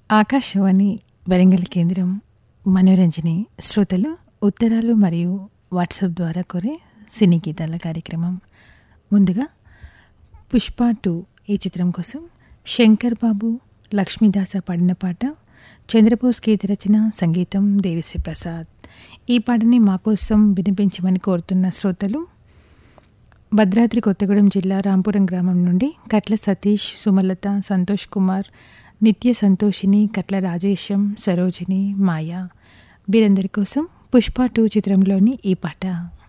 ఆకాశవాణి వరంగల్ కేంద్రం మనోరంజని శ్రోతలు ఉత్తరాలు మరియు వాట్సాప్ ద్వారా కోరే సినీ గీతాల కార్యక్రమం. ముందుగా పుష్ప 2 ఈ చిత్రం కోసం శంకర్ బాబు, లక్ష్మీదాస పాడిన పాట. చంద్రబోస్ గీత రచన, సంగీతం దేవిశ్రీ ప్రసాద్. ఈ పాటని మాకోసం వినిపించమని కోరుతున్న శ్రోతలు భద్రాద్రి కొత్తగూడెం జిల్లా రాంపురం గ్రామం నుండి కట్ల సతీష్, సుమలత, సంతోష్ కుమార్, నిత్య సంతోషిని, కట్ల రాజేశం, సరోజిని, మాయ. వీరందరి కోసం పుష్ప 2 చిత్రంలోని ఈ పాట.